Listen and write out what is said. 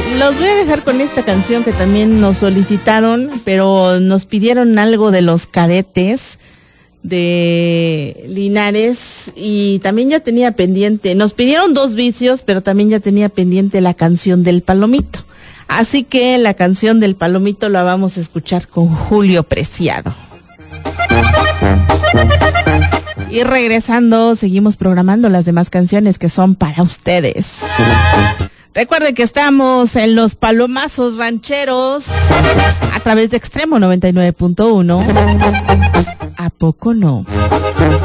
Los voy a dejar con esta canción que también nos solicitaron, pero nos pidieron algo de Los Cadetes de Linares y también ya tenía pendiente, nos pidieron Dos Vicios, pero también ya tenía pendiente la canción del Palomito. Así que la canción del Palomito la vamos a escuchar con Julio Preciado. Y regresando, seguimos programando las demás canciones que son para ustedes. Recuerden que estamos en los Palomazos Rancheros a través de Extremo 99.1. ¿A poco no?